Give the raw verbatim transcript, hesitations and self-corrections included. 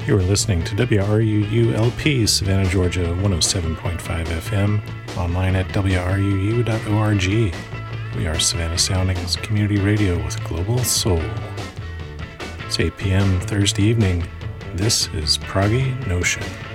You are listening to W R U U L P, Savannah, Georgia, one oh seven point five F M, online at W R U U dot org. We are Savannah Soundings Community Radio with Global Soul. It's eight p.m. Thursday evening. This is Proggy Notion.